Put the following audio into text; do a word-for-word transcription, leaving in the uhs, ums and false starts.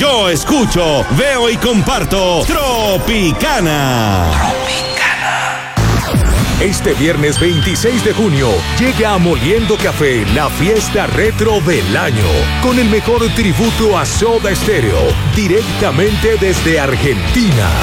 Yo escucho, veo y comparto Tropicana. Este viernes veintiséis de junio llega a Moliendo Café la fiesta retro del año, con el mejor tributo a Soda Stereo, directamente desde Argentina.